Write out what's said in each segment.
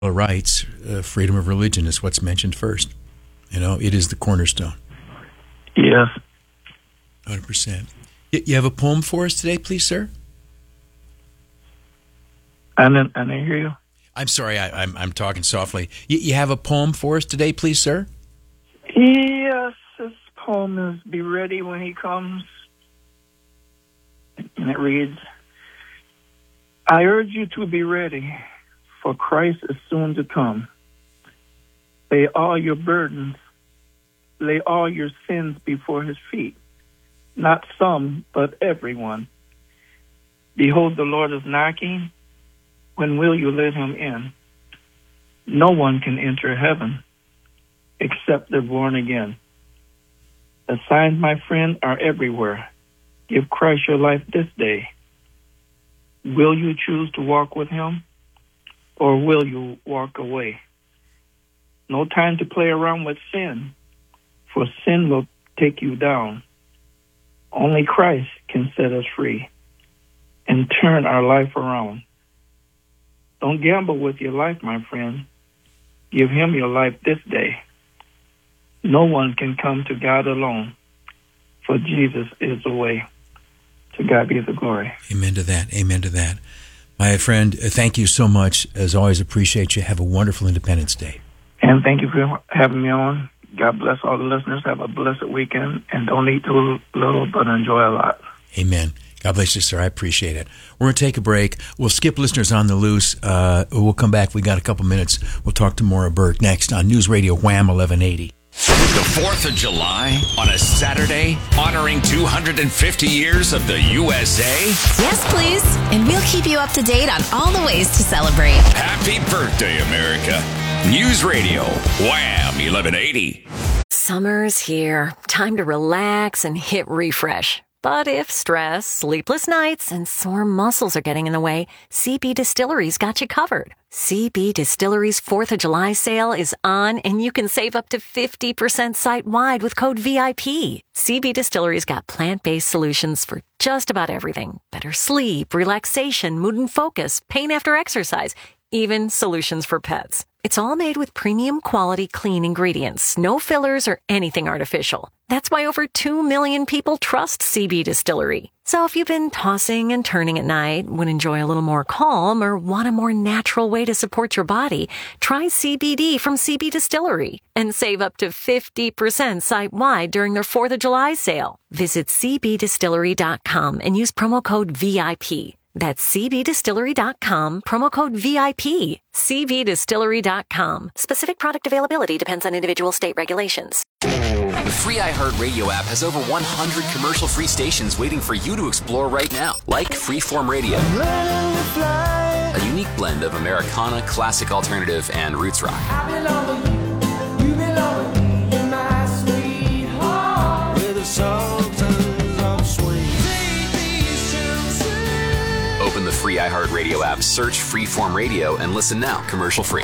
rights, freedom of religion is what's mentioned first. It is the cornerstone. Yes. 100%. You have a poem for us today, please, sir? I didn't hear you. I'm sorry, I'm talking softly. You have a poem for us today, please, sir? Yes, this poem is Be Ready When He Comes. And it reads, I urge you to be ready, for Christ is soon to come. Lay all your burdens, lay all your sins before his feet. Not some, but everyone. Behold, the Lord is knocking. When will you let him in? No one can enter heaven except they're born again. The signs, my friend, are everywhere. Give Christ your life this day. Will you choose to walk with him, or will you walk away? No time to play around with sin, for sin will take you down. Only Christ can set us free and turn our life around. Don't gamble with your life, my friend. Give him your life this day. No one can come to God alone, for Jesus is the way. To God be the glory. Amen to that. Amen to that. My friend, thank you so much. As always, appreciate you. Have a wonderful Independence Day. And thank you for having me on. God bless all the listeners. Have a blessed weekend. And don't eat too little, but enjoy a lot. Amen. God bless you, sir. I appreciate it. We're going to take a break. We'll skip listeners on the loose. We'll come back. We got a couple minutes. We'll talk to Maura Burke next on News Radio Wham 1180. The 4th of July on a Saturday, honoring 250 years of the USA. Yes, please. And we'll keep you up to date on all the ways to celebrate. Happy birthday, America. News Radio Wham 1180. Summer's here. Time to relax and hit refresh. But if stress, sleepless nights, and sore muscles are getting in the way, CB Distillery's got you covered. CB Distillery's 4th of July sale is on, and you can save up to 50% site-wide with code VIP. CB Distillery's got plant-based solutions for just about everything. Better sleep, relaxation, mood and focus, pain after exercise, even solutions for pets. It's all made with premium quality clean ingredients, no fillers or anything artificial. That's why over 2 million people trust CB Distillery. So if you've been tossing and turning at night, would enjoy a little more calm, or want a more natural way to support your body, try CBD from CB Distillery and save up to 50% site-wide during their 4th of July sale. Visit cbdistillery.com and use promo code VIP. That's cbdistillery.com, promo code VIP. cbdistillery.com. Specific product availability depends on individual state regulations. The free iHeartRadio app has over 100 commercial-free stations waiting for you to explore right now, like Freeform Radio, a unique blend of Americana, classic alternative, and roots rock. Open the free iHeartRadio app, search Freeform Radio, and listen now, commercial-free.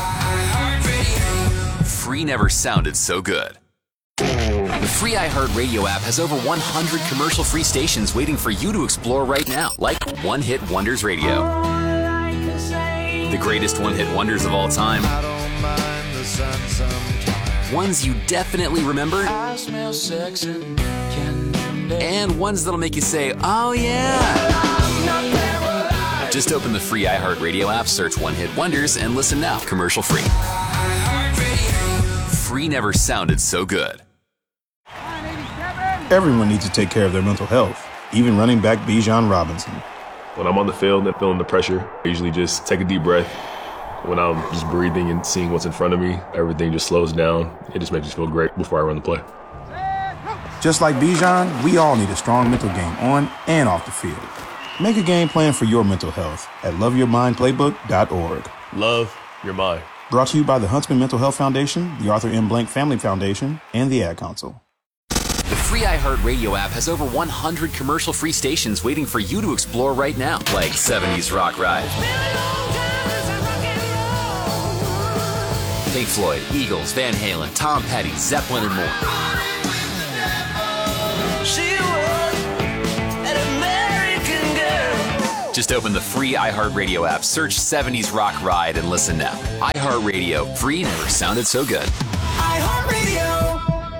Free never sounded so good. The free iHeartRadio app has over 100 commercial-free stations waiting for you to explore right now, like One Hit Wonders Radio. The greatest one-hit wonders of all time. Ones you definitely remember. And ones that'll make you say, oh yeah. Just open the free iHeartRadio app, search One Hit Wonders, and listen now, commercial-free. Free never sounded so good. Everyone needs to take care of their mental health, even running back Bijan Robinson. When I'm on the field and feeling the pressure, I usually just take a deep breath. When I'm just breathing and seeing what's in front of me, everything just slows down. It just makes me feel great before I run the play. Just like Bijan, we all need a strong mental game on and off the field. Make a game plan for your mental health at loveyourmindplaybook.org. Love your mind. Brought to you by the Huntsman Mental Health Foundation, the Arthur M. Blank Family Foundation, and the Ad Council. The free iHeartRadio app has over 100 commercial-free stations waiting for you to explore right now, like 70s Rock Ride, Pink Floyd, Eagles, Van Halen, Tom Petty, Zeppelin, and more. Just open the free iHeartRadio app, search 70s Rock Ride, and listen now. iHeartRadio, free, never sounded so good. iHeartRadio.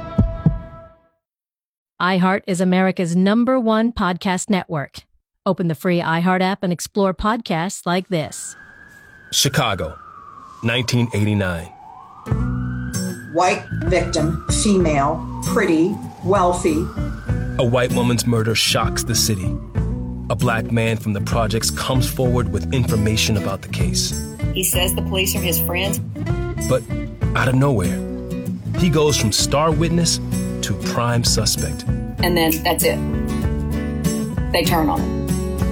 iHeart is America's #1 podcast network. Open the free iHeart app and explore podcasts like this. Chicago, 1989. White victim, female, pretty, wealthy. A white woman's murder shocks the city. A black man from the projects comes forward with information about the case. He says the police are his friends. But out of nowhere, he goes from star witness to prime suspect. And then that's it. They turn on him.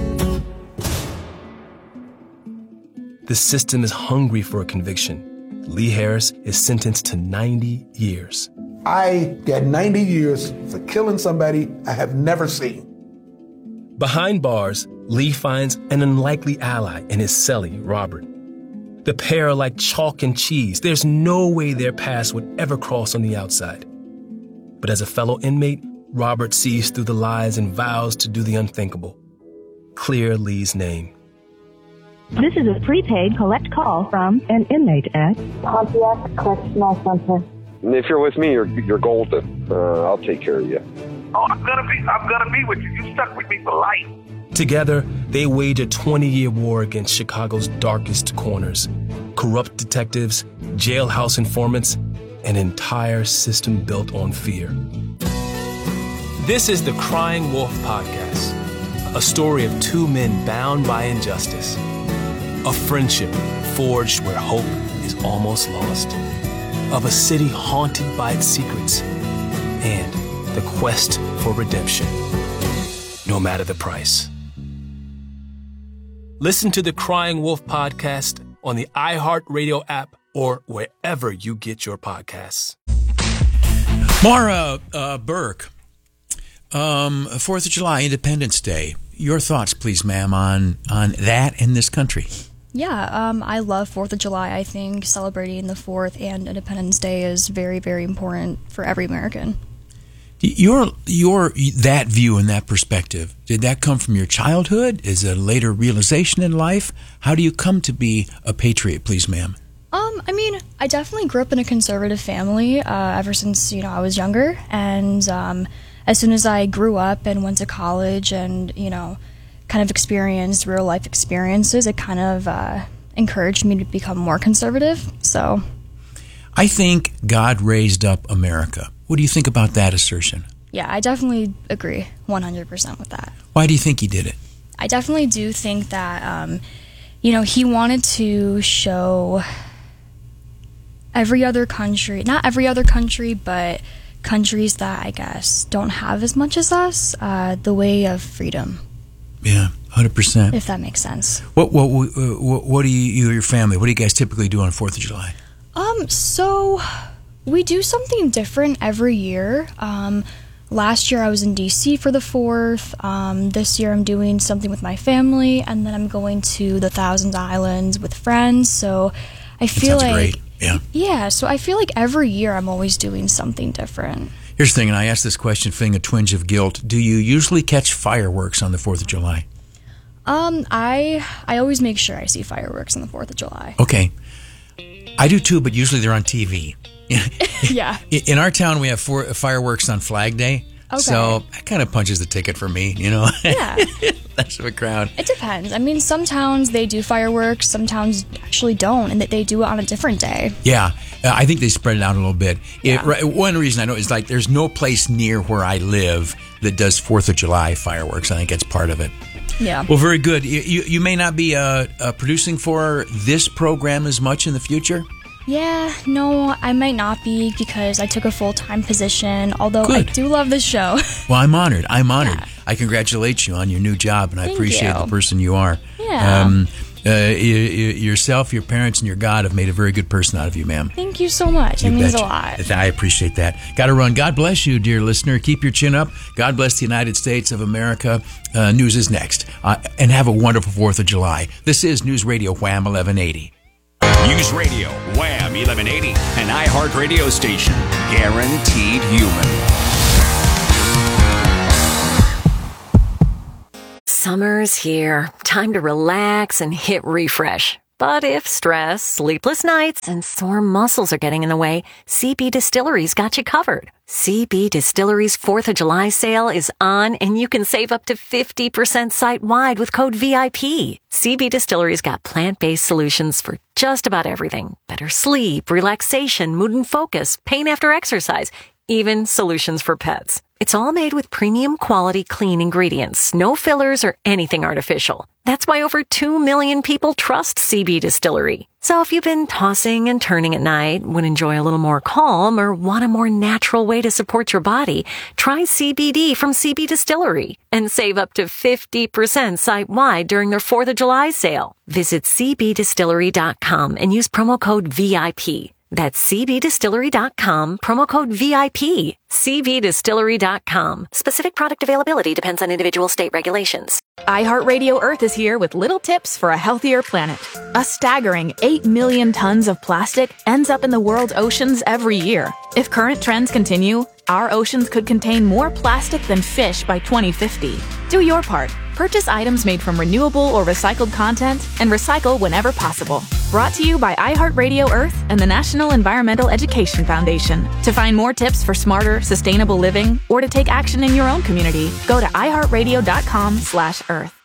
The system is hungry for a conviction. Lee Harris is sentenced to 90 years. I got 90 years for killing somebody I have never seen. Behind bars, Lee finds an unlikely ally in his cellie, Robert. The pair are like chalk and cheese. There's no way their paths would ever cross on the outside. But as a fellow inmate, Robert sees through the lies and vows to do the unthinkable. Clear Lee's name. This is a prepaid collect call from an inmate at Pontiac Correctional Center. If you're with me, you're golden. I'll take care of you. Oh, I'm gonna be with you. You stuck with me for life. Together, they wage a 20-year war against Chicago's darkest corners. Corrupt detectives, jailhouse informants, an entire system built on fear. This is the Crying Wolf Podcast, a story of two men bound by injustice. A friendship forged where hope is almost lost. Of a city haunted by its secrets. And the quest for redemption, no matter the price. Listen to the Crying Wolf Podcast on the iHeartRadio app or wherever you get your podcasts. Maura Burke, 4th of July, Independence Day. Your thoughts, please, ma'am, on that in this country. Yeah, I love 4th of July. I think celebrating the 4th and Independence Day is very, very important for every American. Your that view and that perspective, did that come from your childhood? Is it a later realization in life? How do you come to be a patriot, please, ma'am? I mean, I definitely grew up in a conservative family ever since, I was younger. And as soon as I grew up and went to college and, kind of experienced real life experiences, it kind of encouraged me to become more conservative. So I think God raised up America. What do you think about that assertion? Yeah, I definitely agree 100% with that. Why do you think he did it? I definitely do think that, he wanted to show every other country, not every other country, but countries that I guess don't have as much as us, the way of freedom. Yeah, 100%. If that makes sense. What do you or your family, what do you guys typically do on 4th of July? So we do something different every year. Last year I was in D.C. for the 4th. This year I'm doing something with my family, and then I'm going to the Thousand Islands with friends. So I feel like... great. Yeah. Yeah, so I feel like every year I'm always doing something different. Here's the thing, and I ask this question feeling a twinge of guilt. Do you usually catch fireworks on the 4th of July? I always make sure I see fireworks on the 4th of July. Okay. I do too, but usually they're on TV. Yeah. In our town, we have fireworks on Flag Day. Okay. So that kind of punches the ticket for me, Yeah. That's a crowd. It depends. I mean, some towns they do fireworks, some towns actually don't, and they do it on a different day. Yeah. I think they spread it out a little bit. Yeah. One reason I know is there's no place near where I live that does 4th of July fireworks. I think that's part of it. Yeah. Well, very good. You may not be producing for this program as much in the future? Yeah, no, I might not be because I took a full-time position, although Good. I do love this show. Well, I'm honored. Yeah. I congratulate you on your new job, and I Thank appreciate you. the person you are. Yeah. Yourself, your parents, and your God have made a very good person out of you, ma'am. Thank you so much. It means a lot. I appreciate that. Got to run. God bless you, dear listener. Keep your chin up. God bless the United States of America. News is next. And have a wonderful 4th of July. This is News Radio Wham 1180. News Radio Wham 1180, an iHeart radio station. Guaranteed human. Summer's here. Time to relax and hit refresh. But if stress, sleepless nights, and sore muscles are getting in the way, CB Distillery's got you covered. CB Distillery's 4th of July sale is on, and you can save up to 50% site-wide with code VIP. CB Distillery's got plant-based solutions for just about everything. Better sleep, relaxation, mood and focus, pain after exercise, even solutions for pets. It's all made with premium quality clean ingredients, no fillers or anything artificial. That's why over 2 million people trust CB Distillery. So if you've been tossing and turning at night, would enjoy a little more calm, or want a more natural way to support your body, try CBD from CB Distillery and save up to 50% site-wide during their 4th of July sale. Visit cbdistillery.com and use promo code VIP. That's cbdistillery.com, promo code VIP. cbdistillery.com. Specific product availability depends on individual state regulations. iHeartRadio Earth is here with little tips for a healthier planet. A staggering 8 million tons of plastic ends up in the world's oceans every year. If current trends continue, our oceans could contain more plastic than fish by 2050. Do your part. Purchase items made from renewable or recycled content and recycle whenever possible. Brought to you by iHeartRadio Earth and the National Environmental Education Foundation. To find more tips for smarter, sustainable living, or to take action in your own community, go to iHeartRadio.com/Earth.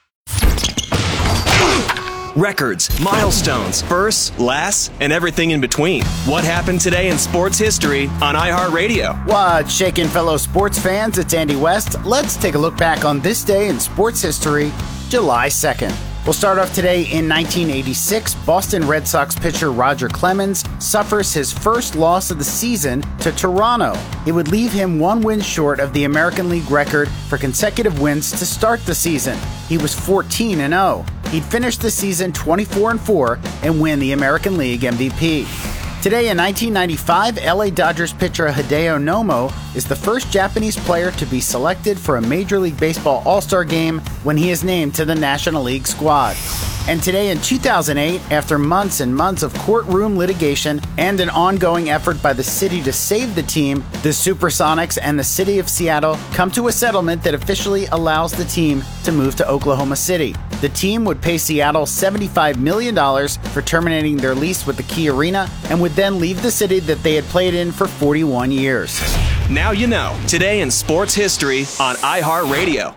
Records, milestones, firsts, lasts, and everything in between. What happened today in sports history on iHeartRadio? What's shaking, fellow sports fans? It's Andy West. Let's take a look back on this day in sports history, July 2nd. We'll start off today in 1986. Boston Red Sox pitcher Roger Clemens suffers his first loss of the season to Toronto. It would leave him 1 win short of the American League record for consecutive wins to start the season. He was 14-0. He'd finish the season 24-4 and win the American League MVP. Today in 1995, LA Dodgers pitcher Hideo Nomo is the first Japanese player to be selected for a Major League Baseball All-Star game when he is named to the National League squad. And today in 2008, after months and months of courtroom litigation and an ongoing effort by the city to save the team, the Supersonics and the city of Seattle come to a settlement that officially allows the team to move to Oklahoma City. The team would pay Seattle $75 million for terminating their lease with the Key Arena and would then leave the city that they had played in for 41 years. Now you know. Today in sports history on iHeartRadio.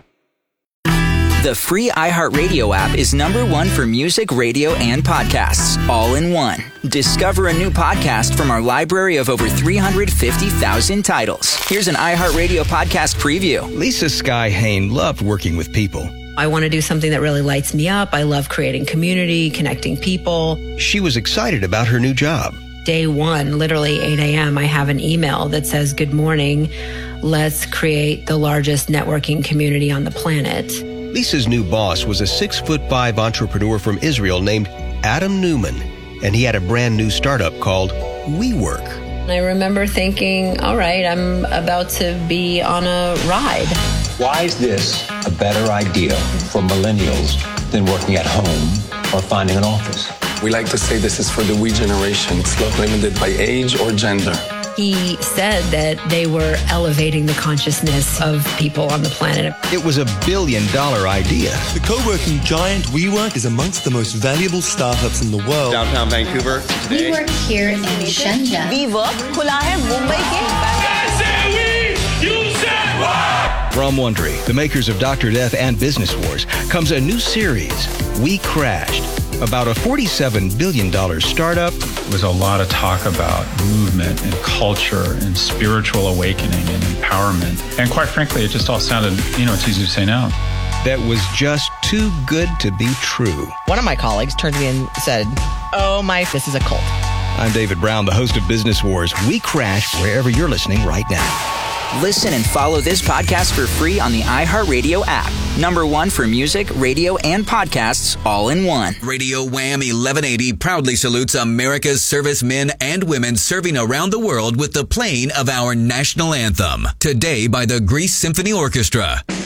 The free iHeartRadio app is #1 for music, radio, and podcasts, all in one. Discover a new podcast from our library of over 350,000 titles. Here's an iHeartRadio podcast preview. Lisa Sky Hain loved working with people. I want to do something that really lights me up. I love creating community, connecting people. She was excited about her new job. Day one, literally 8 a.m., I have an email that says, "Good morning. Let's create the largest networking community on the planet." Lisa's new boss was a 6'5" entrepreneur from Israel named Adam Newman, and he had a brand new startup called WeWork. I remember thinking, all right, I'm about to be on a ride. Why is this a better idea for millennials than working at home or finding an office? We like to say this is for the we generation. It's not limited by age or gender. He said that they were elevating the consciousness of people on the planet. It was $1 billion idea. The co-working giant WeWork is amongst the most valuable startups in the world. Downtown Vancouver today. We work here in Shenzhen. WeWork खुला है मुंबई के. From Wondery, the makers of Dr. Death and Business Wars, comes a new series, We Crashed, about a $47 billion startup. There was a lot of talk about movement and culture and spiritual awakening and empowerment. And quite frankly, it just all sounded, it's easy to say now. That was just too good to be true. One of my colleagues turned to me and said, this is a cult. I'm David Brown, the host of Business Wars. We Crashed wherever you're listening right now. Listen and follow this podcast for free on the iHeartRadio app. #1 for music, radio, and podcasts, all in one. Radio Wham 1180 proudly salutes America's servicemen and women serving around the world with the playing of our national anthem. Today by the Greece Symphony Orchestra.